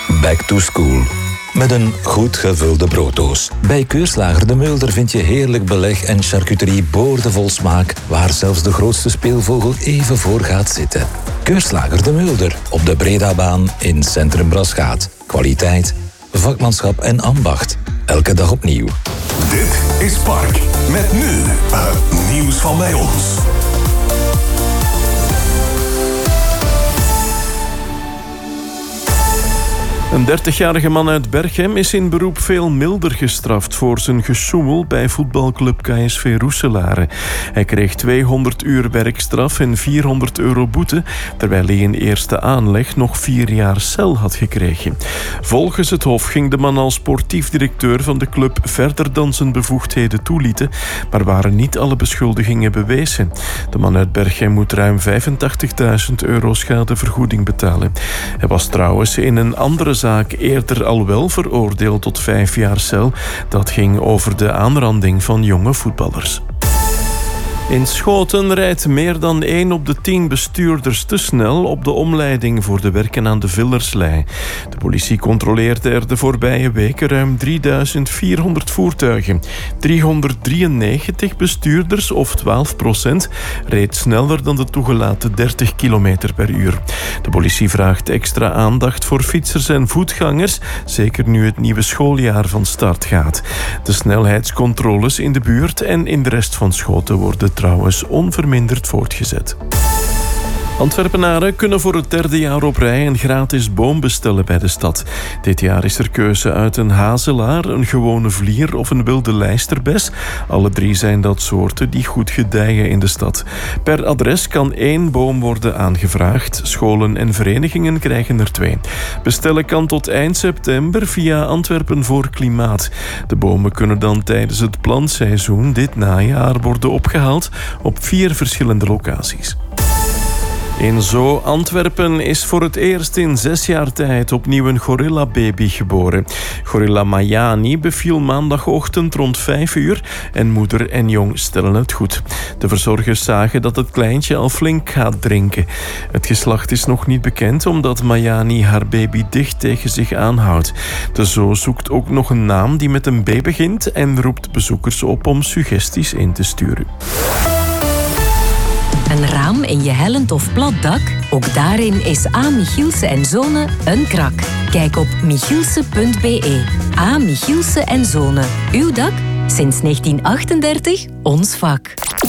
Back to school. Met een goed gevulde brooddoos. Bij Keurslager de Mulder vind je heerlijk beleg en charcuterie boordevol smaak, waar zelfs de grootste speelvogel even voor gaat zitten. Keurslager de Mulder, op de Bredabaan in Centrum Braschaat. Kwaliteit, vakmanschap en ambacht. Elke dag opnieuw. Dit is Park. Met nu het nieuws van bij ons. Een 30-jarige man uit Berchem is in beroep veel milder gestraft voor zijn gesjoemel bij voetbalclub KSV Roeselare. Hij kreeg 200 uur werkstraf en €400 boete, terwijl hij in eerste aanleg nog 4 jaar cel had gekregen. Volgens het Hof ging de man als sportief directeur van de club verder dan zijn bevoegdheden toelieten, maar waren niet alle beschuldigingen bewezen. De man uit Berchem moet ruim €85.000 schadevergoeding betalen. Hij was trouwens in een andere zaak eerder al wel veroordeeld tot 5 jaar cel. Dat ging over de aanranding van jonge voetballers. In Schoten rijdt meer dan 1 op de 10 bestuurders te snel op de omleiding voor de werken aan de Villerslei. De politie controleerde er de voorbije weken ruim 3.400 voertuigen. 393 bestuurders, of 12%, reed sneller dan de toegelaten 30 km per uur. De politie vraagt extra aandacht voor fietsers en voetgangers, zeker nu het nieuwe schooljaar van start gaat. De snelheidscontroles in de buurt en in de rest van Schoten worden trouwens onverminderd voortgezet. Antwerpenaren kunnen voor het 3e jaar op rij een gratis boom bestellen bij de stad. Dit jaar is er keuze uit een hazelaar, een gewone vlier of een wilde lijsterbes. Alle 3 zijn dat soorten die goed gedijen in de stad. Per adres kan 1 boom worden aangevraagd. Scholen en verenigingen krijgen er 2. Bestellen kan tot eind september via Antwerpen voor Klimaat. De bomen kunnen dan tijdens het plantseizoen dit najaar worden opgehaald op 4 verschillende locaties. In Zoo Antwerpen is voor het eerst in 6 jaar tijd opnieuw een gorillababy geboren. Gorilla Mayani beviel maandagochtend rond 5 uur en moeder en jong stellen het goed. De verzorgers zagen dat het kleintje al flink gaat drinken. Het geslacht is nog niet bekend omdat Mayani haar baby dicht tegen zich aanhoudt. De zoo zoekt ook nog een naam die met een B begint en roept bezoekers op om suggesties in te sturen. Een raam in je hellend of plat dak? Ook daarin is A. Michielsen & Zonen een krak. Kijk op michielsen.be. A. Michielsen & Zonen. Uw dak? Sinds 1938 ons vak.